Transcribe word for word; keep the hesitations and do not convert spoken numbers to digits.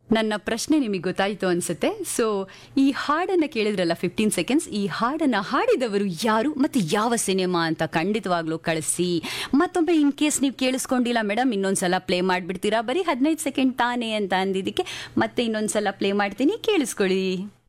ನನ್ನ ಪ್ರಶ್ನೆ ನಿಮಗೆ ಗೊತ್ತಾಯಿತು ಅನ್ಸುತ್ತೆ. ಸೊ ಈ ಹಾಡನ್ನು ಕೇಳಿದ್ರಲ್ಲ ಫಿಫ್ಟೀನ್ ಸೆಕೆಂಡ್ಸ್, ಈ ಹಾಡನ್ನು ಹಾಡಿದವರು ಯಾರು ಮತ್ತು ಯಾವ ಸಿನಿಮಾ ಅಂತ ಖಂಡಿತವಾಗ್ಲೂ ಕಳಿಸಿ. ಮತ್ತೊಮ್ಮೆ ಇನ್ ಕೇಸ್ ನೀವು ಕೇಳಿಸ್ಕೊಂಡಿಲ್ಲ ಮೇಡಮ್, ಇನ್ನೊಂದ್ಸಲ ಪ್ಲೇ ಮಾಡಿಬಿಡ್ತೀರಾ? ಬರೀ ಹದಿನೈದು ಸೆಕೆಂಡ್ ತಾನೇ ಅಂತ ಅಂದಿದ್ದಕ್ಕೆ ಮತ್ತೆ ಇನ್ನೊಂದ್ಸಲ ಪ್ಲೇ ಮಾಡ್ತೀನಿ, ಕೇಳಿಸ್ಕೊಳ್ಳಿ.